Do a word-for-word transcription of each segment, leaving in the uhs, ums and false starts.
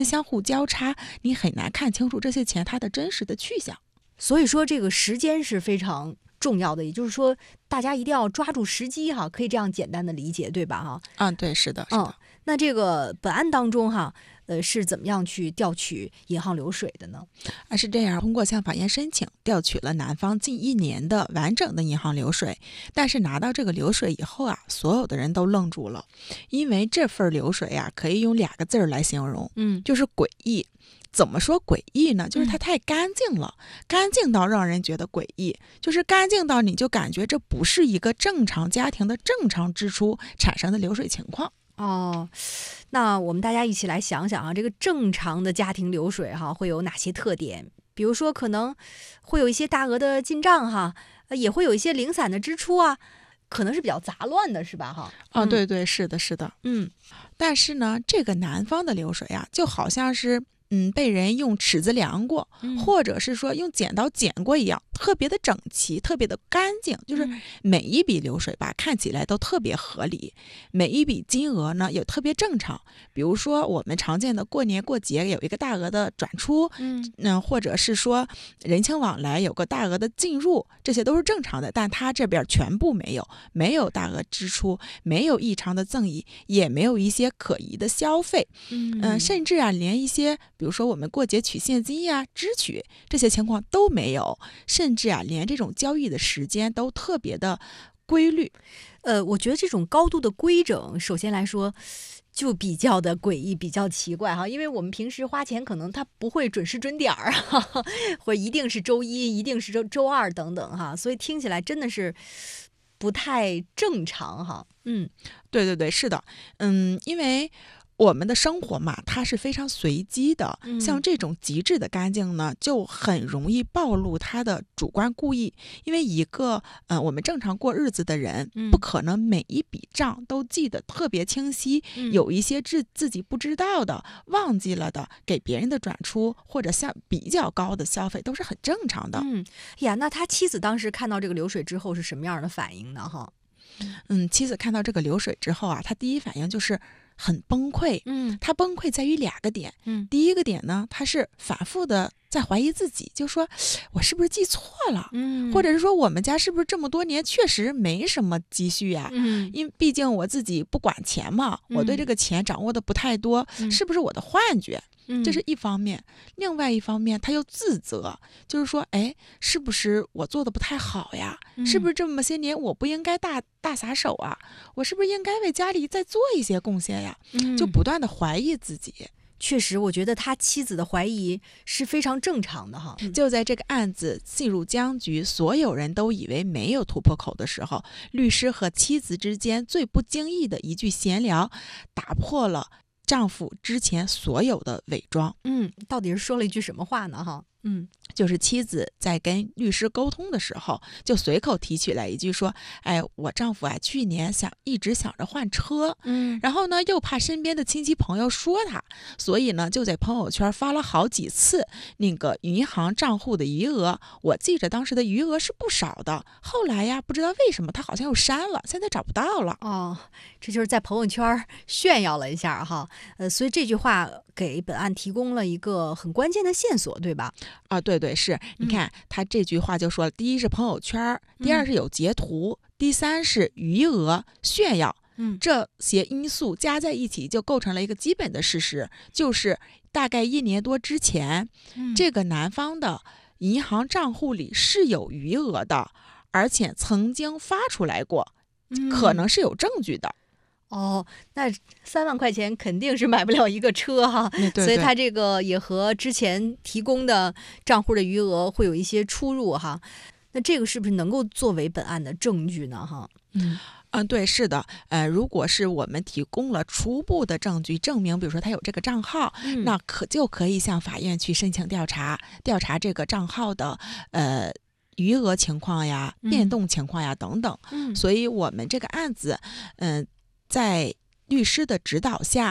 相互交叉，你很难看清楚这些钱它的真实的去向。 所以说这个时间是非常重要的，也就是说大家一定要抓住时机哈，可以这样简单的理解，对吧哈？ 嗯，对，是的，是的。 嗯，那这个本案当中哈，呃，是怎么样去调取银行流水的呢？ 啊，是这样，通过向法院申请，调取了男方近一年的完整的银行流水。但是拿到这个流水以后啊，所有的人都愣住了，因为这份流水啊，可以用两个字儿来形容， 嗯， 就是诡异。怎么说诡异呢？就是它太干净了，嗯、干净到让人觉得诡异，就是干净到你就感觉这不是一个正常家庭的正常支出产生的流水情况。 哦，那我们大家一起来想想啊，这个正常的家庭流水哈会有哪些特点？比如说可能会有一些大额的进账哈，也会有一些零散的支出啊，可能是比较杂乱的，是吧哈？ 啊、哦，对对，是的，是的， 嗯。 但是呢，这个男方的流水啊，就好像是。嗯，被人用尺子量过， 嗯、 或者是说用剪刀剪过一样，特别的整齐，特别的干净，就是每一笔流水吧，看起来都特别合理，每一笔金额呢也特别正常。比如说我们常见的过年过节有一个大额的转出， 嗯， 呃、或者是说人情往来有个大额的进入，这些都是正常的，但他这边全部没有，没有大额支出，没有异常的赠与，也没有一些可疑的消费， 嗯、 呃，甚至啊，连一些比如说我们过节取现金呀、支取这些情况都没有，甚至啊，连这种交易的时间都特别的规律。 呃，我觉得这种高度的规整，首先来说就比较的诡异，比较奇怪哈，因为我们平时花钱可能它不会准时准点儿，或者一定是周一，一定是周周二等等哈，所以听起来真的是不太正常哈。嗯， 对对对，是的，嗯，因为。我们的生活嘛，它是非常随机的， 嗯、 像这种极致的干净呢，就很容易暴露他的主观故意。因为一个呃，我们正常过日子的人， 嗯、 不可能每一笔账都记得特别清晰， 嗯、 有一些自自己不知道的、忘记了的，给别人的转出或者像比较高的消费都是很正常的。 嗯，呀，那他妻子当时看到这个流水之后是什么样的反应呢？哈， 嗯，妻子看到这个流水之后啊，她第一反应就是很崩溃。 嗯， 她崩溃在于两个点。 嗯， 第一个点呢，她是反复的在怀疑自己，就说我是不是记错了？ 嗯， 或者是说我们家是不是这么多年确实没什么积蓄呀？ 嗯， 因为毕竟我自己不管钱嘛， 嗯、 我对这个钱掌握的不太多， 嗯、 是不是我的幻觉？这是一方面，另外一方面他又自责，就是说，哎，是不是我做的不太好呀？ 嗯、 是不是这么些年我不应该大大撒手啊？我是不是应该为家里再做一些贡献呀？ 嗯、 就不断的怀疑自己。 确实，我觉得他妻子的怀疑是非常正常的哈。 就在这个案子进入僵局，所有人都以为没有突破口的时候，律师和妻子之间最不经意的一句闲聊，打破了丈夫之前所有的伪装。 嗯，到底是说了一句什么话呢？哈，嗯， 就是妻子在跟律师沟通的时候，就随口提取来一句说：“哎，我丈夫啊，去年想一直想着换车， 嗯， 然后呢，又怕身边的亲戚朋友说他，所以呢，就在朋友圈发了好几次那个银行账户的余额。我记着当时的余额是不少的，后来呀，不知道为什么他好像又删了，现在找不到了。 哦，这就是在朋友圈炫耀了一下哈。呃，所以这句话给本案提供了一个很关键的线索，对吧？ 啊，对对是，你看、嗯、他这句话就说了，第一是朋友圈，第二是有截图，嗯、第三是余额炫耀， 嗯， 这些因素加在一起就构成了一个基本的事实，就是大概一年多之前， 嗯、 这个男方的银行账户里是有余额的，而且曾经发出来过， 嗯、 可能是有证据的。 哦，那三万块钱肯定是买不了一个车哈， 对对对， 所以他这个也和之前提供的账户的余额会有一些出入哈。那这个是不是能够作为本案的证据呢？哈， 嗯嗯，对，是的，呃，如果是我们提供了初步的证据，证明，比如说他有这个账号， 嗯、 那可就可以向法院去申请调查，调查这个账号的呃余额情况呀、变动情况呀、嗯、等等。 嗯， 所以我们这个案子，嗯、呃。在律师的指导下，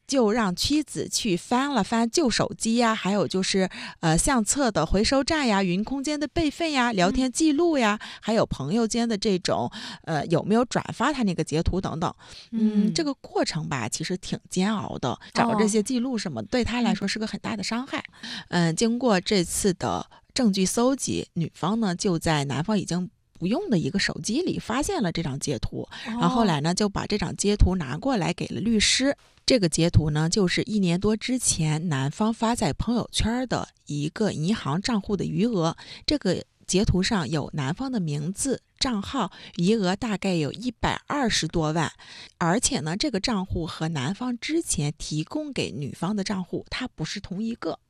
就让妻子去翻了翻旧手机呀，还有就是呃相册的回收站呀、云空间的备份呀、聊天记录呀，嗯、还有朋友间的这种呃有没有转发他那个截图等等。嗯，嗯这个过程吧，其实挺煎熬的，找这些记录什么，哦、对他来说是个很大的伤害。嗯、呃，经过这次的证据搜集，女方呢就在男方已经不用的一个手机里发现了这张截图，然后后来呢就把这张截图拿过来给了律师。这个截图呢就是一年多之前男方发在朋友圈的一个银行账户的余额，这个截图上有男方的名字、账号，余额大概有一百二十多万，而且呢这个账户和男方之前提供给女方的账户它不是同一个。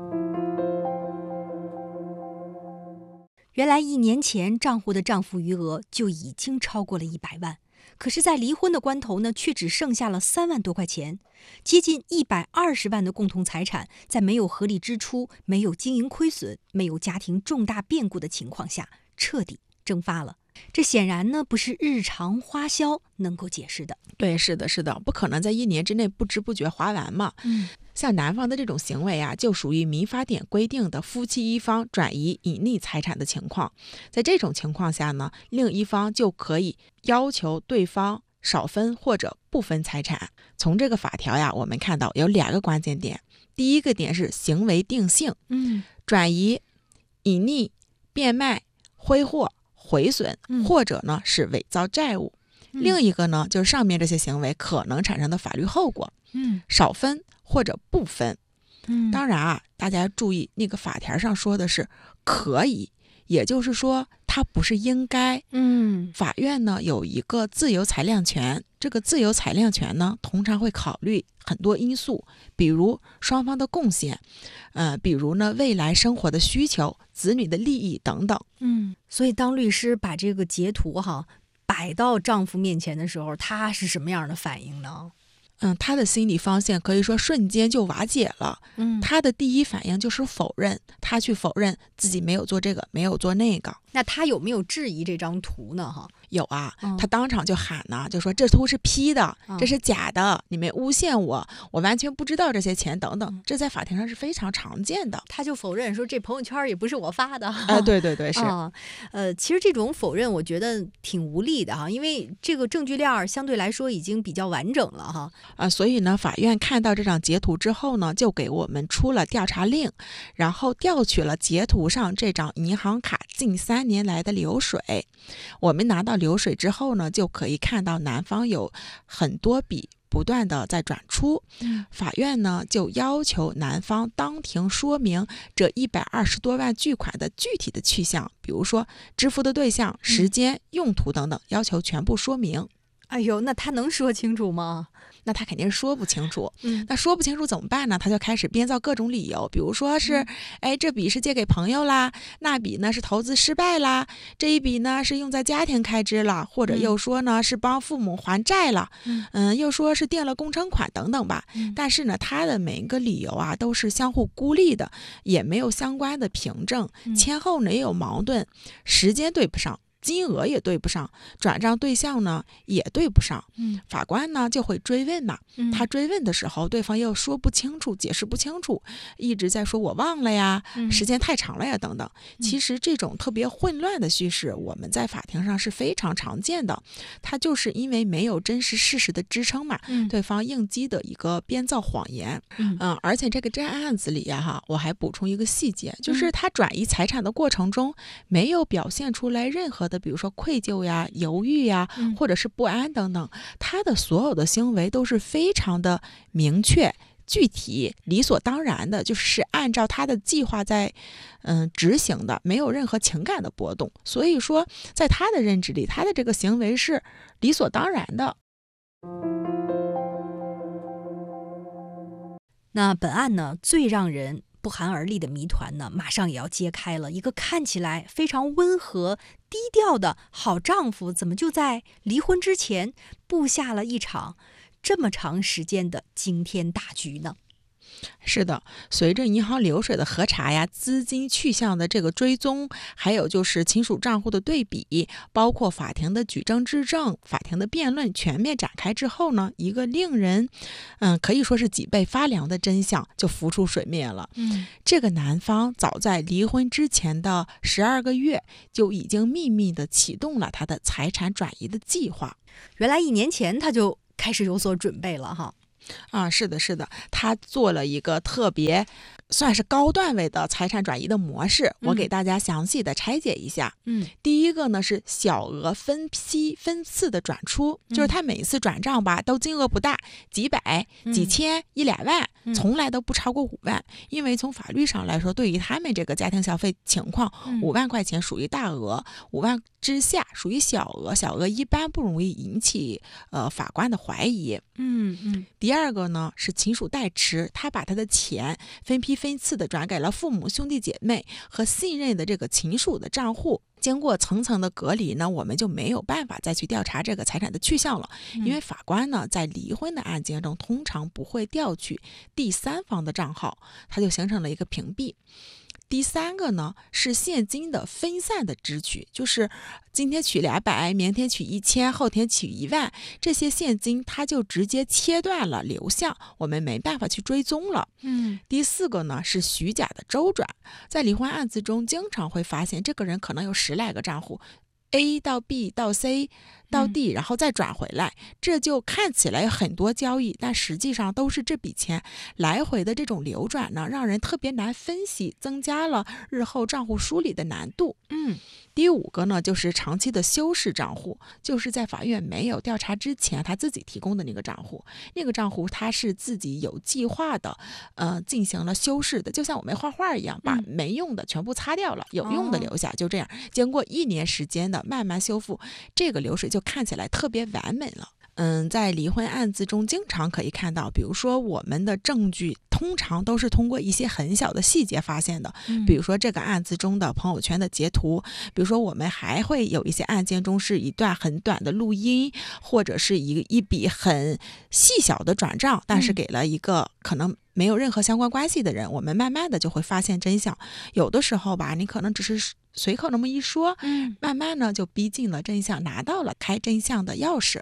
原来一年前账户的账户余额就已经超过了一百万，可是在离婚的关头呢，却只剩下了三万多块钱，接近一百二十万的共同财产，在没有合理支出、没有经营亏损、没有家庭重大变故的情况下，彻底蒸发了。这显然呢不是日常花销能够解释的。 对，是的，是的，不可能在一年之内不知不觉花完嘛。嗯，像男方的这种行为啊，就属于民法典规定的夫妻一方转移隐匿财产的情况。在这种情况下呢，另一方就可以要求对方少分或者不分财产。从这个法条呀，我们看到有两个关键点。第一个点是行为定性，嗯，转移、隐匿、变卖、挥霍、毁损，或者呢是伪造债务。嗯、另一个呢就是上面这些行为可能产生的法律后果，嗯，少分或者不分。嗯，当然啊，大家注意那个法条上说的是可以，也就是说它不是应该。嗯，法院呢有一个自由裁量权，这个自由裁量权呢通常会考虑很多因素，比如双方的贡献，呃，比如呢未来生活的需求、子女的利益等等。 嗯，所以当律师把这个截图哈摆到丈夫面前的时候，他是什么样的反应呢？ 嗯，他的心理防线可以说瞬间就瓦解了。嗯，他的第一反应就是否认，他去否认自己没有做这个，没有做那个。 那他有没有质疑这张图呢？哈， 有啊，嗯、他当场就喊呢，就说这图是 P 的，这是假的，你们诬陷我，我完全不知道这些钱等等，这在法庭上是非常常见的。 他就否认说这朋友圈也不是我发的。 哎、呃，对对对，是。 啊、呃，其实这种否认我觉得挺无力的哈，因为这个证据链相对来说已经比较完整了哈。 啊、呃，所以呢，法院看到这张截图之后呢，就给我们出了调查令，然后调取了截图上这张银行卡近三年来的流水。我们拿到流水之后呢，就可以看到男方有很多笔不断的在转出。嗯、法院呢就要求男方当庭说明这一百二十多万巨款的具体的去向，比如说支付的对象、时间、嗯、用途等等，要求全部说明。 哎呦，那他能说清楚吗？ 那他肯定是说不清楚。嗯，那说不清楚怎么办呢？他就开始编造各种理由，比如说是，嗯、哎，这笔是借给朋友啦，那笔呢是投资失败啦，这一笔呢是用在家庭开支了，或者又说呢是帮父母还债了，嗯，嗯又说是垫了工程款等等吧。嗯、但是呢，他的每一个理由啊都是相互孤立的，也没有相关的凭证，嗯、前后呢也有矛盾，时间对不上。金额也对不上，转账对象呢也对不上，嗯，法官呢就会追问嘛，嗯、他追问的时候，对方又说不清楚，解释不清楚，一直在说我忘了呀，嗯、时间太长了呀等等。其实这种特别混乱的叙事，我们在法庭上是非常常见的，它就是因为没有真实事实的支撑嘛，嗯、对方应激的一个编造谎言。嗯、呃，而且这个这案子里呀，哈，我还补充一个细节，就是他转移财产的过程中，没有表现出来任何的比如说愧疚呀、犹豫呀，或者是不安等等，他的所有的行为都是非常的明确、具体、理所当然的，就是按照他的计划在嗯执行的，没有任何情感的波动。所以说，在他的认知里，他的这个行为是理所当然的。 那本案呢，最让人不寒而栗的谜团呢，马上也要揭开了。一个看起来非常温和、低调的好丈夫，怎么就在离婚之前布下了一场这么长时间的惊天大局呢？ 是的，随着银行流水的核查呀，资金去向的这个追踪，还有就是亲属账户的对比，包括法庭的举证质证、法庭的辩论全面展开之后呢，一个令人，嗯，可以说是脊背发凉的真相就浮出水面了。 嗯， 这个男方早在离婚之前的十二个月就已经秘密的启动了他的财产转移的计划。 原来一年前他就开始有所准备了哈。 啊，是的，是的，他做了一个特别算是高段位的财产转移的模式，我给大家详细的拆解一下。 嗯， 第一个呢是小额分批分次的转出，就是他每一次转账吧都金额不大，几百、几千、一两万，从来都不超过五万，因为从法律上来说，对于他们这个家庭消费情况，五万块钱属于大额，五万之下属于小额，小额一般不容易引起呃法官的怀疑。 嗯嗯。 第二个呢是亲属代持，他把他的钱分批分次的转给了父母、兄弟姐妹和信任的这个亲属的账户。经过层层的隔离呢，我们就没有办法再去调查这个财产的去向了，因为法官呢在离婚的案件中通常不会调取第三方的账号，它就形成了一个屏蔽。第三个呢是现金的分散的支取，就是今天取两百，明天取一千，后天取一万，这些现金它就直接切断了流向，我们没办法去追踪了。 嗯， 第四个呢是虚假的周转，在离婚案子中经常会发现这个人可能有十来个账户。A 到 B 到 C 到 D， 然后再转回来，这就看起来有很多交易，但实际上都是这笔钱来回的这种流转呢，让人特别难分析，增加了日后账户梳理的难度。 嗯， 第五个呢，就是长期的修饰账户，就是在法院没有调查之前，他自己提供的那个账户，那个账户他是自己有计划的，呃，进行了修饰的，就像我们画画一样，把没用的全部擦掉了，有用的留下，就这样，经过一年时间的慢慢修复，这个流水就看起来特别完美了。嗯，在离婚案子中经常可以看到，比如说我们的证据通常都是通过一些很小的细节发现的，比如说这个案子中的朋友圈的截图，比如说我们还会有一些案件中是一段很短的录音，或者是一一笔很细小的转账，但是给了一个可能没有任何相关关系的人，我们慢慢的就会发现真相。有的时候吧，你可能只是随口那么一说，嗯，慢慢呢就逼近了真相，拿到了开真相的钥匙。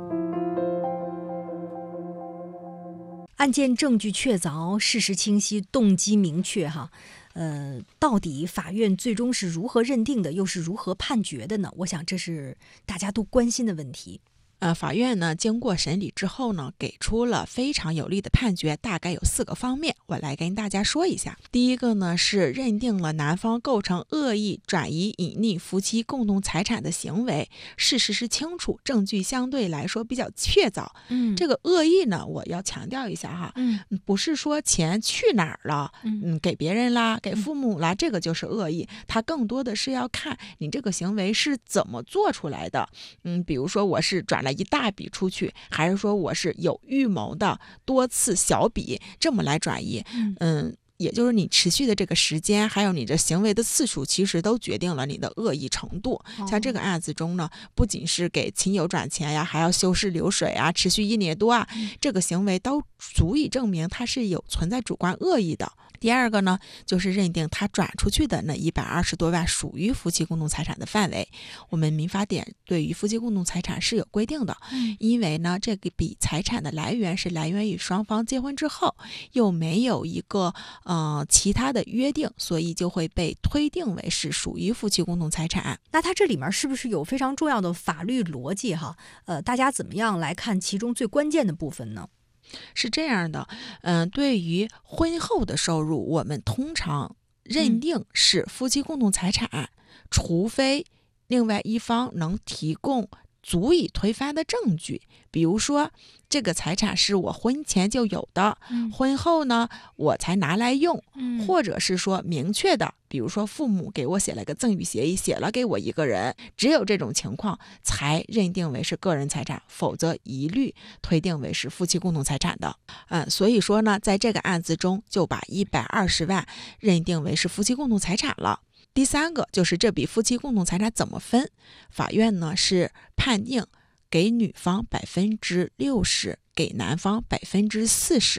案件证据确凿，事实清晰，动机明确哈，呃，到底法院最终是如何认定的，又是如何判决的呢？我想这是大家都关心的问题。 呃，法院呢经过审理之后呢，给出了非常有力的判决，大概有四个方面，我来跟大家说一下。第一个呢是认定了男方构成恶意转移隐匿夫妻共同财产的行为，事实是清楚，证据相对来说比较确凿。嗯，这个恶意呢，我要强调一下哈，嗯，不是说钱去哪儿了，嗯，给别人啦，给父母啦，这个就是恶意，它更多的是要看你这个行为是怎么做出来的。嗯，比如说我是转了一大笔出去，还是说我是有预谋的多次小笔这么来转移，嗯，也就是你持续的这个时间，还有你的行为的次数，其实都决定了你的恶意程度。像这个案子中呢，不仅是给亲友转钱呀，还要修饰流水啊，持续一年多啊，这个行为都足以证明它是有存在主观恶意的。第二个呢，就是认定他转出去的那一百二十多万属于夫妻共同财产的范围。我们民法典对于夫妻共同财产是有规定的，因为呢，这个笔财产的来源是来源于双方结婚之后，又没有一个呃其他的约定，所以就会被推定为是属于夫妻共同财产。 那它这里面是不是有非常重要的法律逻辑哈？呃，大家怎么样来看其中最关键的部分呢？ 是这样的，嗯、呃，对于婚后的收入，我们通常认定是夫妻共同财产，嗯、除非另外一方能提供足以推翻的证据，比如说这个财产是我婚前就有的，嗯、婚后呢我才拿来用，嗯、或者是说明确的，比如说父母给我写了个赠与协议，写了给我一个人，只有这种情况才认定为是个人财产，否则一律推定为是夫妻共同财产的。嗯，所以说呢，在这个案子中就把一百二十万认定为是夫妻共同财产了。第三个就是这笔夫妻共同财产怎么分，法院呢是判定给女方百分之六十，给男方百分之四十。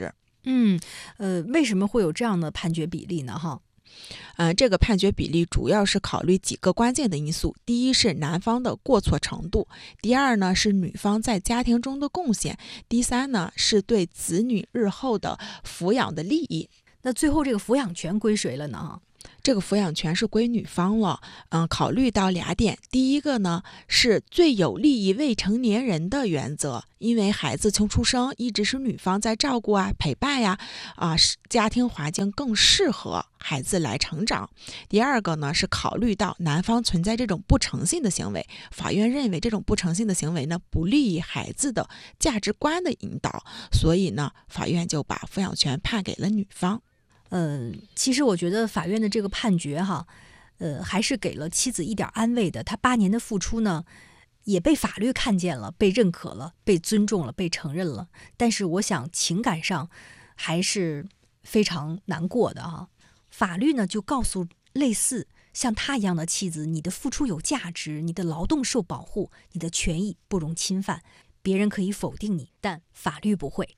嗯，呃，为什么会有这样的判决比例呢？哈。 呃，这个判决比例主要是考虑几个关键的因素。第一是男方的过错程度，第二呢是女方在家庭中的贡献，第三呢是对子女日后的抚养的利益。 那最后这个抚养权归谁了呢？ 这个抚养权是归女方了。嗯，考虑到俩点，第一个呢是最有利于未成年人的原则，因为孩子从出生一直是女方在照顾啊、陪伴呀，啊，家庭环境更适合孩子来成长。第二个呢是考虑到男方存在这种不诚信的行为，法院认为这种不诚信的行为呢不利于孩子的价值观的引导，所以呢法院就把抚养权判给了女方。 呃，其实我觉得法院的这个判决哈，呃，还是给了妻子一点安慰的。他八年的付出呢，也被法律看见了，被认可了，被尊重了，被承认了。但是我想情感上还是非常难过的哈。法律呢就告诉类似像他一样的妻子，你的付出有价值，你的劳动受保护，你的权益不容侵犯。别人可以否定你，但法律不会。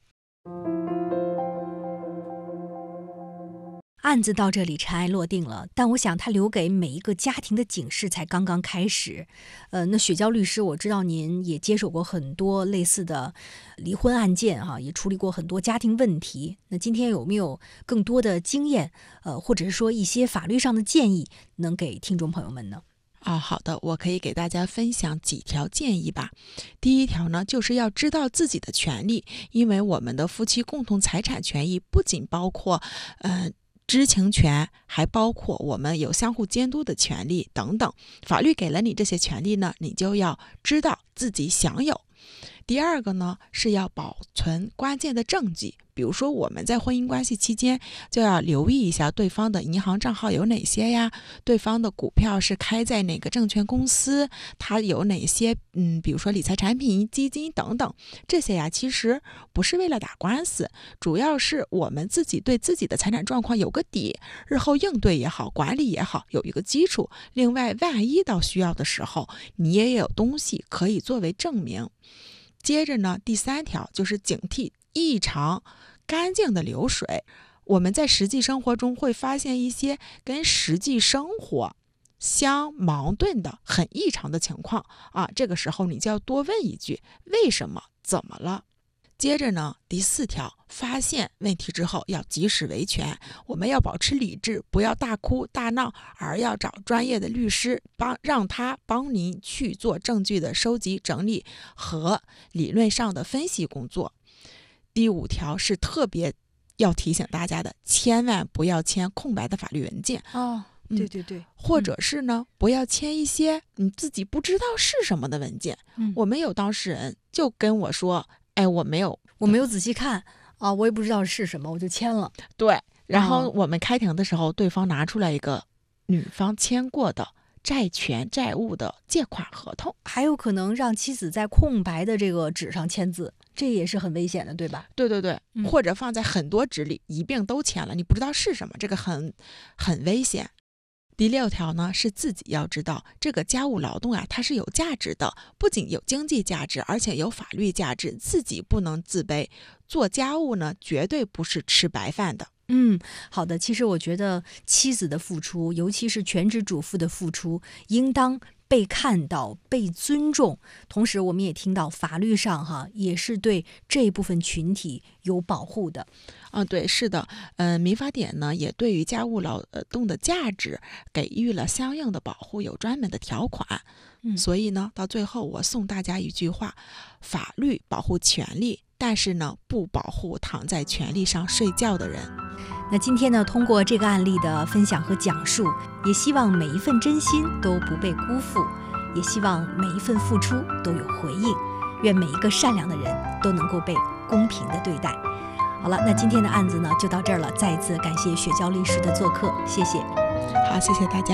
案子到这里尘埃落定了，但我想他留给每一个家庭的警示才刚刚开始。呃，那雪娇律师，我知道您也接手过很多类似的离婚案件哈、啊，也处理过很多家庭问题。那今天有没有更多的经验，呃，或者是说一些法律上的建议，能给听众朋友们呢？ 啊，好的，我可以给大家分享几条建议吧。第一条呢，就是要知道自己的权利，因为我们的夫妻共同财产权益不仅包括，呃。知情权，还包括我们有相互监督的权利等等。法律给了你这些权利呢，你就要知道自己享有。第二个呢，是要保存关键的证据，比如说我们在婚姻关系期间就要留意一下对方的银行账号有哪些呀，对方的股票是开在哪个证券公司，他有哪些嗯，比如说理财产品、基金等等，这些呀其实不是为了打官司，主要是我们自己对自己的财产状况有个底，日后应对也好，管理也好，有一个基础。另外，万一到需要的时候，你也有东西可以作为证明。接着呢，第三条就是警惕异常干净的流水。我们在实际生活中会发现一些跟实际生活相矛盾的很异常的情况啊，这个时候你就要多问一句：为什么？怎么了？接着呢，第四条，发现问题之后要及时维权，我们要保持理智，不要大哭大闹，而要找专业的律师帮，让他帮您去做证据的收集、整理和理论上的分析工作。第五条是特别要提醒大家的，千万不要签空白的法律文件。 哦，对对对， 嗯、或者是呢，不要签一些你自己不知道是什么的文件。 嗯、 我们有当事人就跟我说，哎，我没有， 我没有仔细看啊，我也不知道是什么，我就签了。 对，然后我们开庭的时候，对方拿出来一个女方签过的债权债务的借款合同， 还有可能让妻子在空白的这个纸上签字，这也是很危险的，对吧？ 对对对， 嗯、 或者放在很多纸里一并都签了，你不知道是什么，这个很很危险。第六条呢，是自己要知道这个家务劳动啊，它是有价值的，不仅有经济价值，而且有法律价值，自己不能自卑。做家务呢，绝对不是吃白饭的。 嗯，好的。其实我觉得妻子的付出，尤其是全职主妇的付出，应当被看到、被尊重。同时，我们也听到法律上哈也是对这部分群体有保护的。 啊，对，是的，嗯、呃，民法典呢也对于家务劳动的价值给予了相应的保护，有专门的条款。 嗯， 所以呢，到最后我送大家一句话：法律保护权利，但是呢，不保护躺在权利上睡觉的人。 那今天呢，通过这个案例的分享和讲述，也希望每一份真心都不被辜负，也希望每一份付出都有回应。愿每一个善良的人都能够被公平的对待。好了，那今天的案子呢就到这儿了，再一次感谢雪娇律师的做客，谢谢。 好，谢谢大家。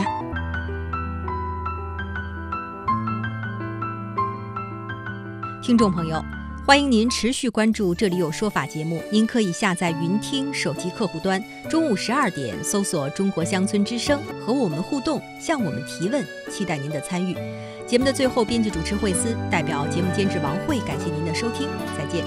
听众朋友，欢迎您持续关注《这里有说法》节目，您可以下载云听手机客户端，中午十二点搜索中国乡村之声，和我们互动，向我们提问，期待您的参与。节目的最后，编辑主持惠思代表节目监制王慧，感谢您的收听，再见。